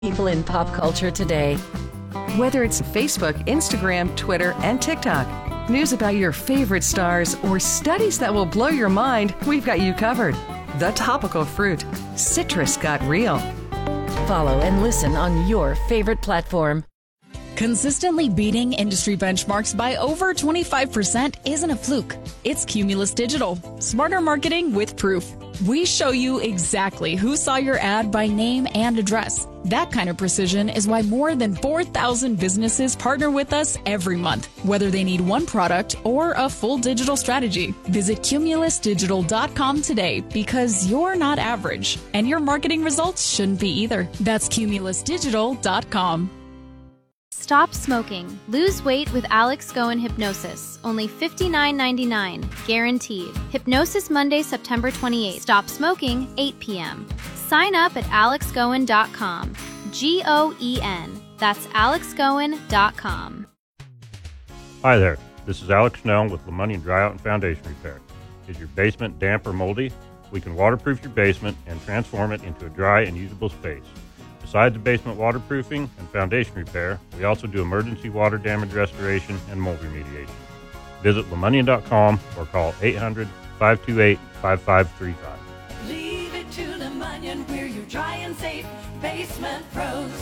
People in pop culture today. Whether it's Facebook, Instagram, Twitter, and TikTok, news about your favorite stars, or studies that will blow your mind, we've got you covered. The Topical Fruit. Citrus got real. Follow and listen on your favorite platform. Consistently beating industry benchmarks by over 25% isn't a fluke. It's Cumulus Digital. Smarter marketing with proof. We show you exactly who saw your ad by name and address. That kind of precision is why more than 4,000 businesses partner with us every month, whether they need one product or a full digital strategy. Visit cumulusdigital.com today because you're not average, and your marketing results shouldn't be either. That's cumulusdigital.com. Stop smoking. Lose weight with Alex Goen Hypnosis. Only $59.99. Guaranteed. Hypnosis Monday, September 28th. Stop smoking, 8 p.m. Sign up at alexgoen.com. G-O-E-N. That's alexgoen.com. Hi there. This is Alex Snell with Lemonnian Dry Out and Foundation Repair. Is your basement damp or moldy? We can waterproof your basement and transform it into a dry and usable space. Besides the basement waterproofing and foundation repair, we also do emergency water damage restoration and mold remediation. Visit Lemonnian.com or call 800-528-5535. Leave it to Lemonnian, we're your dry and safe basement pros.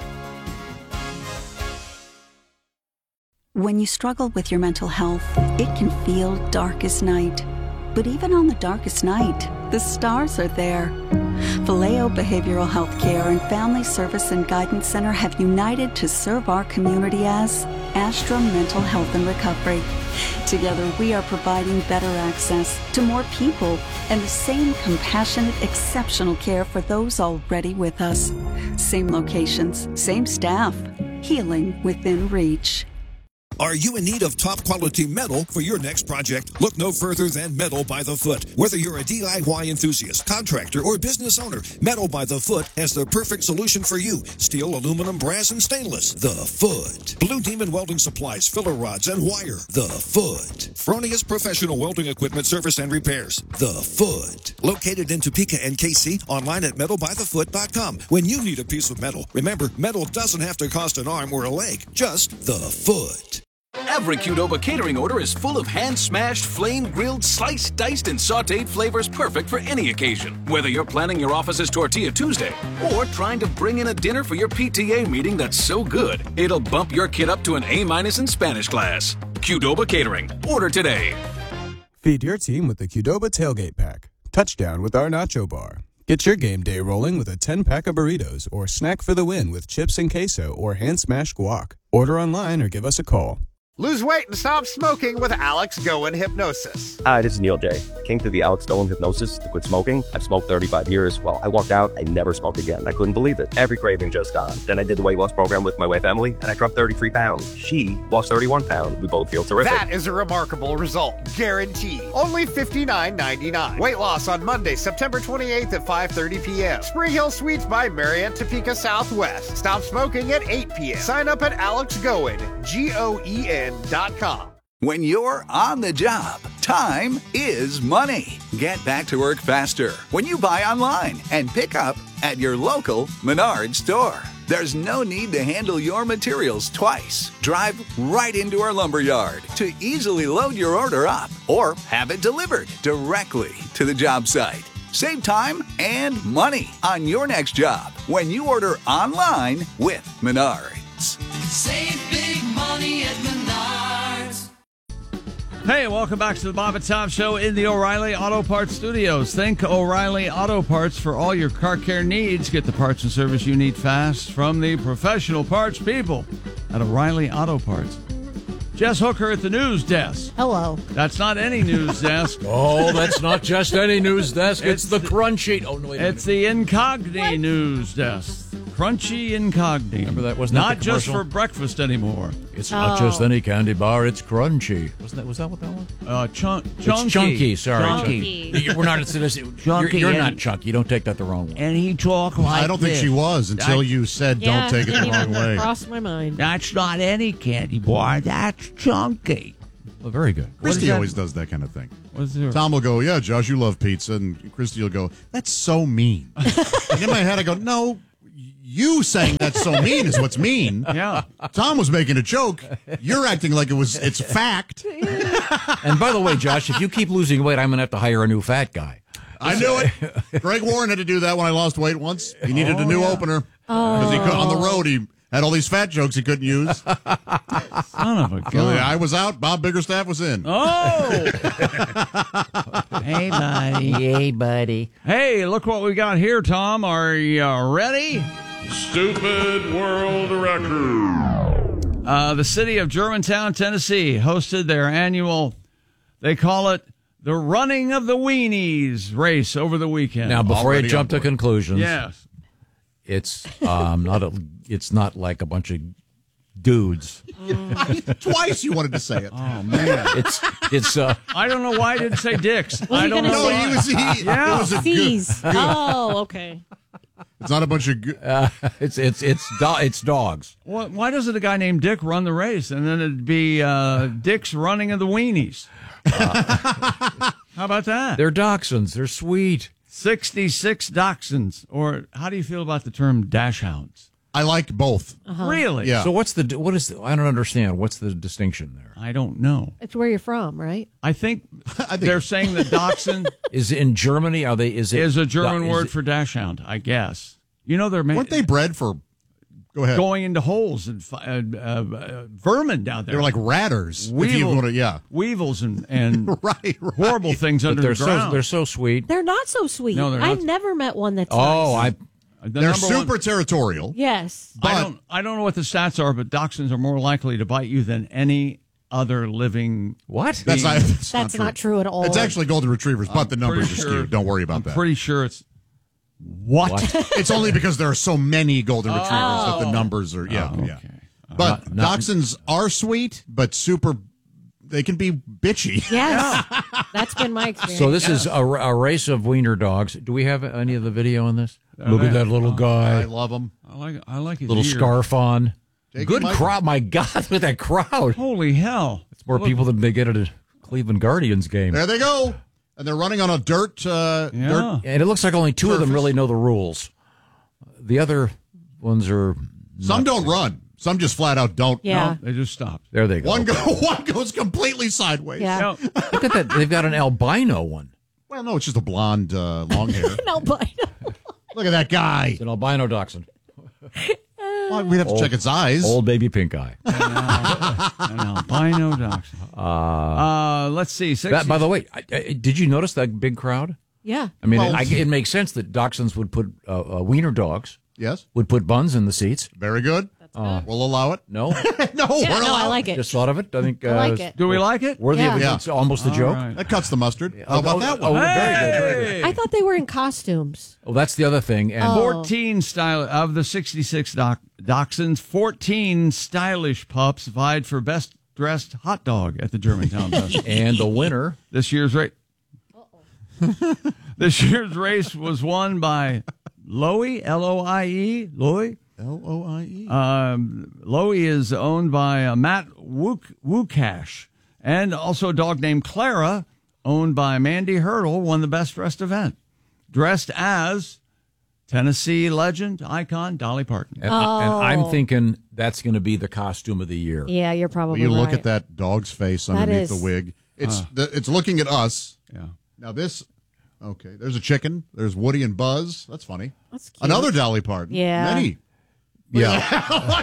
When you struggle with your mental health, it can feel dark as night. But even on the darkest night, the stars are there. Vallejo Behavioral Health Care and Family Service and Guidance Center have united to serve our community as Astra Mental Health and Recovery. Together, we are providing better access to more people and the same compassionate, exceptional care for those already with us. Same locations, same staff, healing within reach. Are you in need of top-quality metal for your next project? Look no further than Metal by the Foot. Whether you're a DIY enthusiast, contractor, or business owner, Metal by the Foot has the perfect solution for you. Steel, aluminum, brass, and stainless. The Foot. Blue Demon Welding Supplies, filler rods, and wire. The Foot. Fronius Professional Welding Equipment Service and Repairs. The Foot. Located in Topeka and KC, online at metalbythefoot.com. When you need a piece of metal, remember, metal doesn't have to cost an arm or a leg, just the Foot. Every Qdoba catering order is full of hand-smashed, flame-grilled, sliced, diced, and sautéed flavors perfect for any occasion. Whether you're planning your office's Tortilla Tuesday or trying to bring in a dinner for your PTA meeting that's so good, it'll bump your kid up to an A- in Spanish class. Qdoba Catering. Order today. Feed your team with the Qdoba Tailgate Pack. Touchdown with our Nacho Bar. Get your game day rolling with a 10-pack of burritos or snack for the win with chips and queso or hand-smashed guac. Order online or give us a call. Lose weight and stop smoking with Alex Goen Hypnosis. Hi, this is Neil J. Came through the Alex Goen Hypnosis to quit smoking. I've smoked 35 years. Well, I walked out, I never smoked again. I couldn't believe it. Every craving just gone. Then I did the weight loss program with my wife, Emily, and I dropped 33 pounds. She lost 31 pounds. We both feel terrific. That is a remarkable result. Guaranteed. Only $59.99. Weight loss on Monday, September 28th at 5:30 p.m. Spring Hill Suites by Marriott, Topeka Southwest. Stop smoking at 8 p.m. Sign up at AlexGoen, GOEN.com. When you're on the job, time is money. Get back to work faster when you buy online and pick up at your local Menards store. There's no need to handle your materials twice. Drive right into our lumber yard to easily load your order up or have it delivered directly to the job site. Save time and money on your next job when you order online with Menards. Save big money at Menards. Hey, welcome back to the Bob and Tom Show in the O'Reilly Auto Parts Studios. Think O'Reilly Auto Parts for all your car care needs. Get the parts and service you need fast from the professional parts people at O'Reilly Auto Parts. Jess Hooker at the news desk. Hello. That's not any news desk. Oh, that's not just any news desk. It's the crunchy. Oh, no, wait a minute. It's the Incogni news desk. Crunchy Incogni. Remember that? Wasn't not that the just commercial? for breakfast anymore. It's not just any candy bar. It's crunchy. Was that what that was? Chunky. It's chunky. Sorry, Chunky. We're not. Chunky. You're not chunky. Don't take that the wrong way. And he talked like I don't think she was until you said don't take it the wrong way. Crossed my mind. That's not any candy bar. That's chunky. Well, very good. Christy always does that kind of thing. What's there? Tom will go, yeah, Josh, you love pizza. And Christy will go, that's so mean. And in my head, I go, no, You saying that's so mean is what's mean. Yeah. Tom was making a joke. You're acting like it's fact. And by the way, Josh, if you keep losing weight, I'm going to have to hire a new fat guy. I knew it. Greg Warren had to do that when I lost weight once. He needed a new opener. Because he on the road, he had all these fat jokes he couldn't use. Son of a gun. So I was out. Bob Biggerstaff was in. Oh! Hey, buddy. Hey, buddy. Hey, look what we got here, Tom. Are you ready? Stupid World Record. The city of Germantown, Tennessee, hosted their annual, they call it, the Running of the Weenies race over the weekend. Now, before you jump to conclusions, yes, it's it's not like a bunch of dudes. Twice you wanted to say it. Oh man, it's. I don't know why I didn't say dicks. Was I don't he know. gonna No, say- he was. Yeah. It was a C's. good. Oh, okay. It's not a bunch of. It's dogs. Why doesn't a guy named Dick run the race, and then it'd be Dick's Running of the Weenies? How about that? They're dachshunds. They're sweet. 66 dachshunds, or how do you feel about the term dash hounds? I like both. Really? Yeah. So what is? I don't understand. What's the distinction there? I don't know. It's where you're from, right? I think they're saying that dachshund Is in Germany? Are they? Is a German word for dash hound, I guess. You know, they're Weren't they bred for? Go ahead. going into holes and vermin down there. They were like ratters. If you want to, weevils and right. horrible things under the ground. They're so sweet. They're not so sweet. No, they're I've not. never met one that's Oh, nice. They're super territorial. Yes. I don't know what the stats are, but dachshunds are more likely to bite you than any other living. What? That's not true at all. It's actually golden retrievers, but the numbers are pretty sure- skewed. Don't worry about that. Pretty sure it's what? It's only because there are so many golden retrievers that the numbers are. Yeah, Oh, yeah. okay. But dachshunds are sweet, but super. They can be bitchy. Yes. That's been my experience. So this is a race of wiener dogs. Do we have any of the video on this? Look at that little guy. I love them. I like his Little ear. scarf on. Take Good it, Mike. crowd. My God, look at that crowd. Holy hell! It's more people than they get at a Cleveland Guardians game. There they go, and they're running on a dirt. Dirt. And it looks like only two of them really know the rules. The other ones are. Some don't run. Some just flat out don't. Yeah. No, they just stopped. There they go. One goes completely sideways. Yeah. Look at that. They've got an albino one. Well, no, it's just a blonde, long hair. No, but Look at that guy. It's an albino dachshund. Well, we'd have to check its eyes. Old baby pink eye. An albino dachshund. Let's see. By the way, did you notice that big crowd? yeah. I mean, Well- it makes sense that dachshunds would put wiener dogs Yes. would put buns in the seats. Very good. We'll allow it. No, No, Yeah, we're no, allowed. I like it. just thought of it. I think. I like it. Do we like it? Worthy of Yeah. it's almost a joke. right. That cuts the mustard. How about that one? very good. Very good. I thought they were in costumes. Oh, that's the other thing. And 14 style of the 66 dachshunds. 14 stylish pups vied for best dressed hot dog at the Germantown Festival. and the winner. This year's race. This year's race was won by Loie, L-O-I-E, Loie. Loie. Loie is owned by Matt Wukash, and also a dog named Clara, owned by Mandy Hurdle, won the best dressed event, dressed as Tennessee legend icon Dolly Parton. And I'm thinking that's going to be the costume of the year. Yeah, you're probably You look right. at that dog's face That underneath is- the wig. It's looking at us. Yeah. Now this. Okay, there's a chicken. There's Woody and Buzz. That's funny. That's cute. Another Dolly Parton. Yeah. Many. Yeah.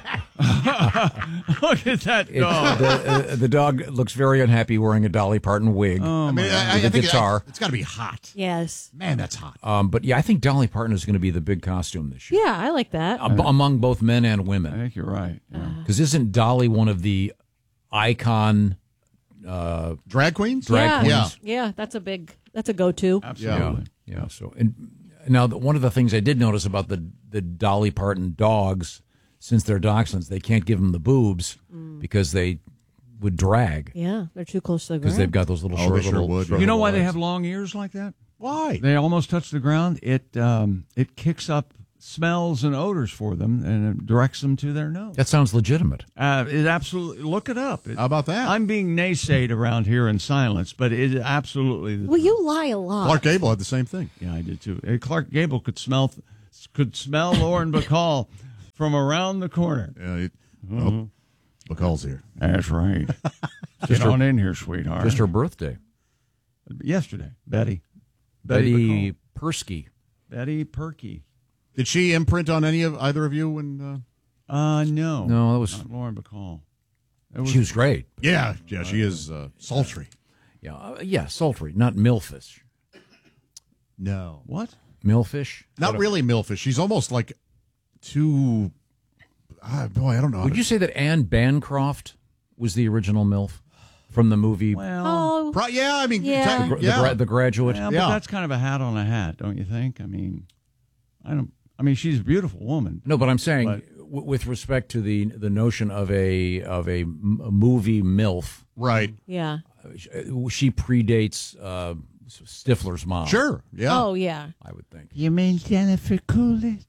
Look at that dog. The dog looks very unhappy wearing a Dolly Parton wig. I mean, I with a think guitar. it's got to be hot. Yes. Man, that's hot. But yeah, I think Dolly Parton is going to be the big costume this year. Yeah, I like that. Among both men and I women. think you're right. Yeah. Because isn't Dolly one of the icon Drag queens? drag yeah. queens? Yeah, that's a go-to. Absolutely. Yeah. So, and now one of the things I did notice about the Dolly Parton dogs, since they're dachshunds, they can't give them the boobs because they would drag Yeah, they're too close to the because ground. they've got those little Oh, short they sure little. would, short You know little why they legs. have long ears like that? Why? They almost touch the ground. It kicks up smells and odors for them, and it directs them to their nose. That sounds legitimate. It absolutely, look it up. How about that? I'm being naysayed around here in silence, but it is absolutely. Well, you lie a lot. Clark Gable had the same thing. Yeah, I did too. Clark Gable could smell could smell Lauren Bacall from around the corner. Yeah, Bacall's here. That's right. Get on in here, sweetheart. Just her birthday. Yesterday, Betty Betty Persky. Betty Perky. Did she imprint on either of you? When no, No, that was not Lauren Bacall. She was great. Yeah, she is sultry. Yeah, sultry, not milfish. No, what? Milfish? Not really milfish. She's almost like too. Boy, I don't know. Would you say that Anne Bancroft was the original MILF from the movie? Well, yeah, I mean, The Graduate. Yeah, but that's kind of a hat on a hat, don't you think? I mean, I mean, she's a beautiful woman. No, but I'm saying, with respect to the notion of a movie MILF, right? Yeah. She predates Stifler's mom. Sure. Yeah. Oh, yeah. I would think. You mean Jennifer Coolidge?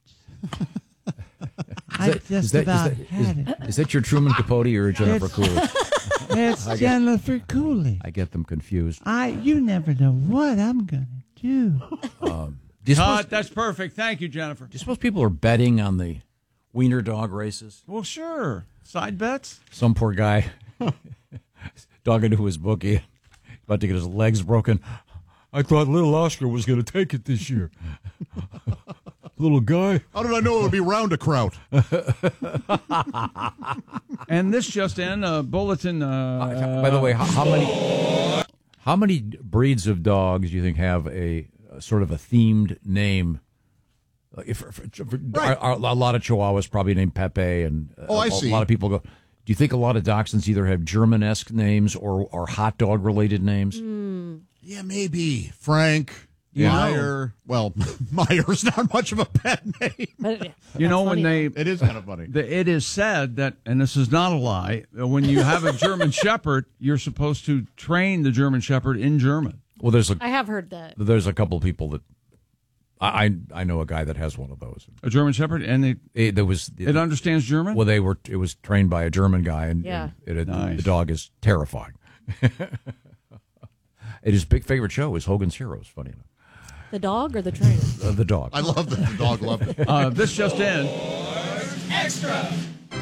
Is that your Truman Capote or Jennifer Coolidge? It's Jennifer Coolidge. I get them confused. You never know what I'm gonna do. That's perfect. Thank you, Jennifer. Do you suppose people are betting on the wiener dog races? Well, sure. Side bets. Some poor guy dog into his bookie, about to get his legs broken. I thought little Oscar was going to take it this year. Little guy. How did I know it would be round a kraut? And this just in, a bulletin. By the way, how many breeds of dogs do you think have a sort of a themed name? A lot of Chihuahuas probably named Pepe, and I see. A lot of people go. Do you think a lot of dachshunds either have German-esque names or hot dog-related names? Yeah, maybe. Frank. Yeah. Meyer. Well, Meyer's not much of a pet name. You know, when it is kind of funny. It is said that, and this is not a lie, when you have a German Shepherd, you're supposed to train the German Shepherd in German. Well, I have heard that. There's a couple of people that I know a guy that has one of those. A German Shepherd, and it understands German. Well, it was trained by a German guy, and the dog is terrifying. His big favorite show is Hogan's Heroes. Funny enough. The dog or the trainer? The dog. I love that. The dog loved it. This just in. Extra.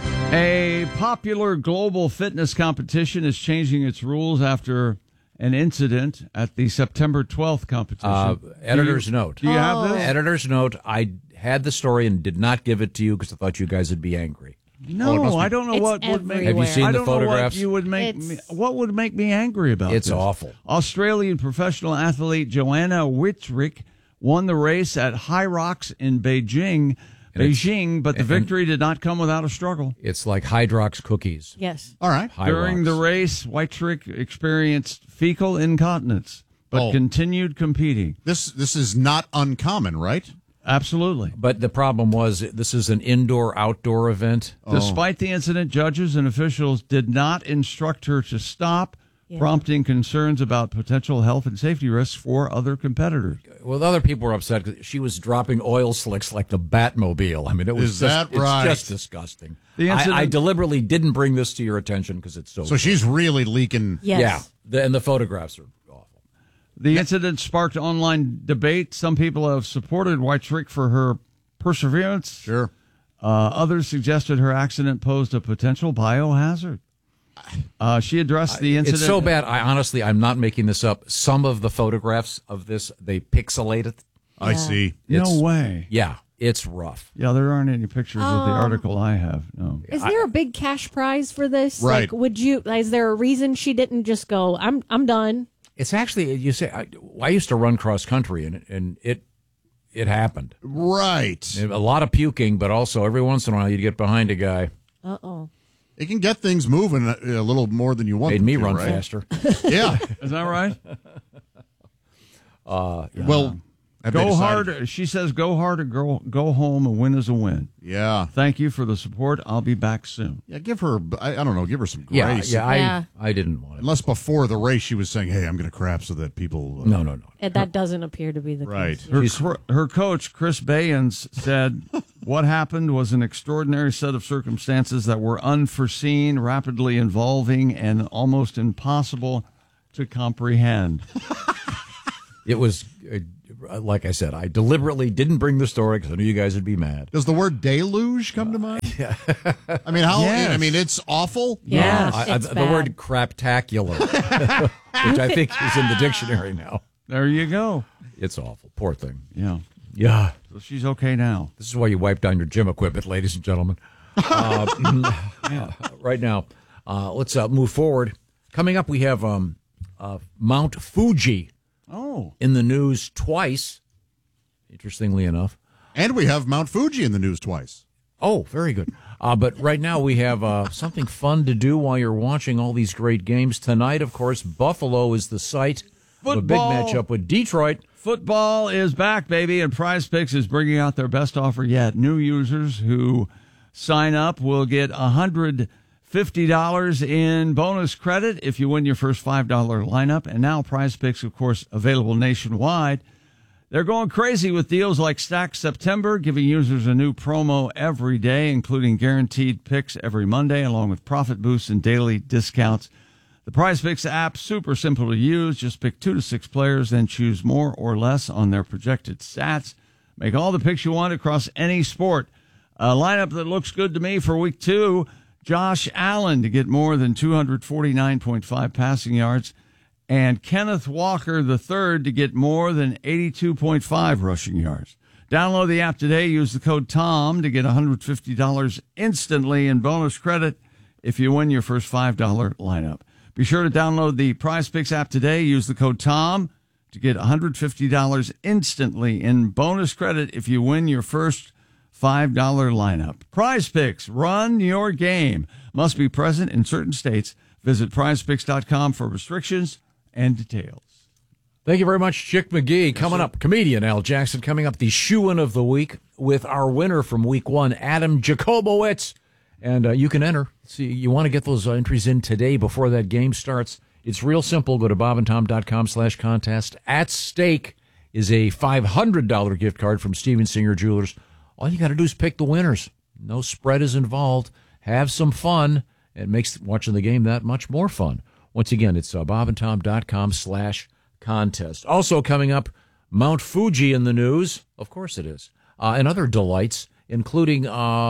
A popular global fitness competition is changing its rules after an incident at the September 12th competition. Editor's note. Do you have this? Editor's note. I had the story and did not give it to you because I thought you guys would be angry. No, I don't know what would make. Have you seen the photographs? What would make me angry about It's this? awful. Australian professional athlete Joanna Whitrick won the race at High Rocks in Beijing, but the victory did not come without a struggle. It's like Hydrox cookies. Yes. All right. During the race, Whitrick experienced fecal incontinence, but continued competing. This is not uncommon, right? Absolutely. But the problem was this is an indoor-outdoor event. Despite the incident, judges and officials did not instruct her to stop, prompting concerns about potential health and safety risks for other competitors. Well, the other people were upset because she was dropping oil slicks like the Batmobile. I mean, it was right? It's just disgusting. The incident, I deliberately didn't bring this to your attention because it's so. So she's really leaking. Yes. Yeah, and the photographs are awful. The incident sparked online debate. Some people have supported Whitrick for her perseverance. Sure. Others suggested her accident posed a potential biohazard. She addressed the incident. It's so bad. I'm not making this up. Some of the photographs of this, they pixelate it. I see. No way. Yeah, it's rough. Yeah, there aren't any pictures of the article I have. No. Is there a big cash prize for this? Right. Like, is there a reason she didn't just go, I'm done? It's actually, you say, I used to run cross country, and it happened. Right. A lot of puking, but also every once in a while you'd get behind a guy. Uh-oh. It can get things moving a little more than you want. Made me them to, run right? faster. Yeah. Is that right? Well, go hard. She says, "Go hard or go home. A win is a win." Yeah. Thank you for the support. I'll be back soon. Yeah, give her. I don't know. Give her some grace. I didn't want it. Unless before the race she was saying, "Hey, I'm going to crap so that people." No. And that doesn't appear to be the case. Her coach, Chris Bayens, said, "What happened was an extraordinary set of circumstances that were unforeseen, rapidly evolving, and almost impossible to comprehend." It was like I said, I deliberately didn't bring the story because I knew you guys would be mad. Does the word deluge come to mind? Yeah. I mean, how? Yes. I mean, it's awful. Yes, the word craptacular, which I think is in the dictionary now. There you go. It's awful. Poor thing. Yeah. Yeah. So she's okay now. This is why you wipe down your gym equipment, ladies and gentlemen. Right now, let's move forward. Coming up, we have Mount Fuji. Oh. In the news twice, interestingly enough. And we have Mount Fuji in the news twice. Oh, very good. But right now we have something fun to do while you're watching all these great games. Tonight, of course, Buffalo is the site of a big matchup with Detroit. Football is back, baby, and Prize Picks is bringing out their best offer yet. New users who sign up will get $150 in bonus credit if you win your first $5 lineup. And now Prize Picks, of course, available nationwide. They're going crazy with deals like Stack September, giving users a new promo every day, including guaranteed picks every Monday, along with profit boosts and daily discounts. The Prize Picks app, super simple to use. Just pick 2 to 6 players, then choose more or less on their projected stats. Make all the picks you want across any sport. A lineup that looks good to me for week 2, Josh Allen to get more than 249.5 passing yards, and Kenneth Walker III to get more than 82.5 rushing yards. Download the app today. Use the code TOM to get $150 instantly in bonus credit if you win your first $5 lineup. Be sure to download the Prize Picks app today. Use the code TOM to get $150 instantly in bonus credit if you win your first $5 lineup. Prize Picks, run your game. Must be present in certain states. Visit prizepicks.com for restrictions and details. Thank you very much, Chick McGee. Coming up, comedian Al Jackson. Coming up, the shoe-in of the week with our winner from week 1, Adam Jacobowitz. And you can enter. See, you want to get those entries in today before that game starts. It's real simple. Go to bobandtom.com/contest. At stake is a $500 gift card from Steven Singer Jewelers. All you got to do is pick the winners. No spread is involved. Have some fun. It makes watching the game that much more fun. Once again, it's bobandtom.com/contest. Also coming up, Mount Fuji in the news. Of course it is. And other delights, including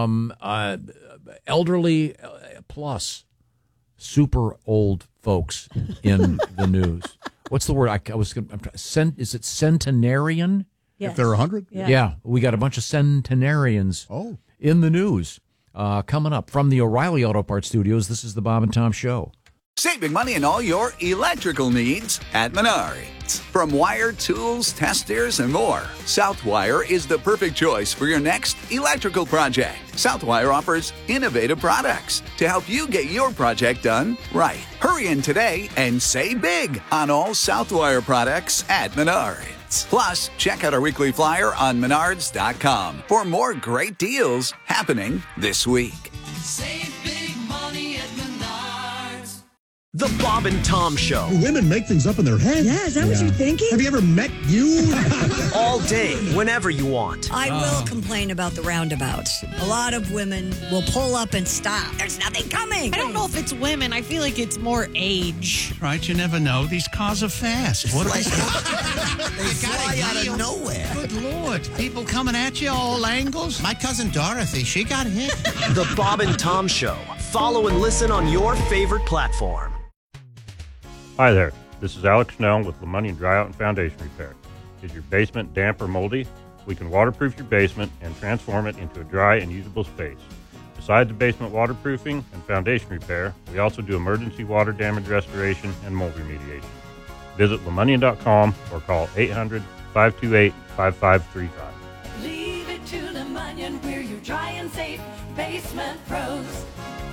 elderly plus super old folks in the news. What's the word? Is it centenarian? Yes. If they're 100? Yeah, we got a bunch of centenarians in the news. Coming up from the O'Reilly Auto Parts Studios, this is the Bob and Tom Show. Saving money on all your electrical needs at Menards. From wire, tools, testers, and more, Southwire is the perfect choice for your next electrical project. Southwire offers innovative products to help you get your project done right. Hurry in today and save big on all Southwire products at Menards. Plus, check out our weekly flyer on Menards.com for more great deals happening this week. Save big money at Menards. The Bob and Tom Show. Women make things up in their head. Yeah, is that what you're thinking? Have you ever met you? All day, whenever you want. I will complain about the roundabouts. A lot of women will pull up and stop. There's nothing coming. I don't know if it's women. I feel like it's more age. Right, you never know. These cars are fast. What They fly out of nowhere. Good Lord. People coming at you all angles. My cousin Dorothy, she got hit. The Bob and Tom Show. Follow and listen on your favorite platform. Hi there, this is Alex Snell with LeMoney Dry Out and Foundation Repair. Is your basement damp or moldy? We can waterproof your basement and transform it into a dry and usable space. Besides the basement waterproofing and foundation repair, we also do emergency water damage restoration and mold remediation. Visit LeMoney.com or call 800-528-5535. Leave it to LeMoney, we're your dry and safe basement pros.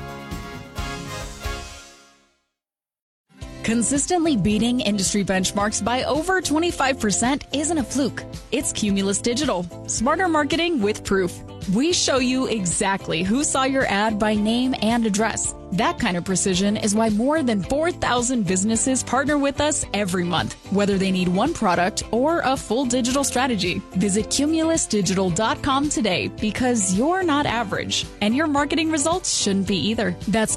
Consistently beating industry benchmarks by over 25% isn't a fluke. It's Cumulus Digital. Smarter marketing with proof. We show you exactly who saw your ad by name and address. That kind of precision is why more than 4,000 businesses partner with us every month, whether they need one product or a full digital strategy. Visit cumulusdigital.com today because you're not average, and your marketing results shouldn't be either. That's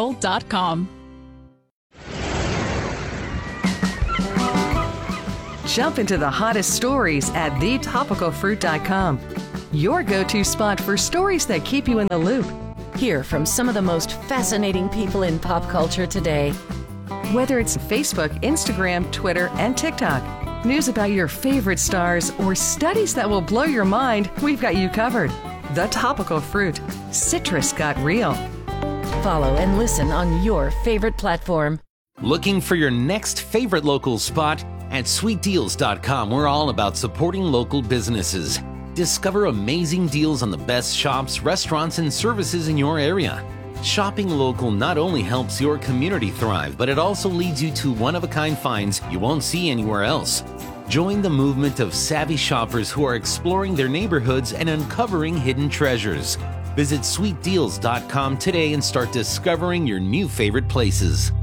cumulusdigital.com. Jump into the hottest stories at thetopicalfruit.com. Your go-to spot for stories that keep you in the loop. Hear from some of the most fascinating people in pop culture today. Whether it's Facebook, Instagram, Twitter, and TikTok, news about your favorite stars, or studies that will blow your mind, we've got you covered. The Topical Fruit. Citrus got real. Follow and listen on your favorite platform. Looking for your next favorite local spot? At sweetdeals.com, we're all about supporting local businesses. Discover amazing deals on the best shops, restaurants, and services in your area. Shopping local not only helps your community thrive, but it also leads you to one-of-a-kind finds you won't see anywhere else. Join the movement of savvy shoppers who are exploring their neighborhoods and uncovering hidden treasures. Visit sweetdeals.com today and start discovering your new favorite places.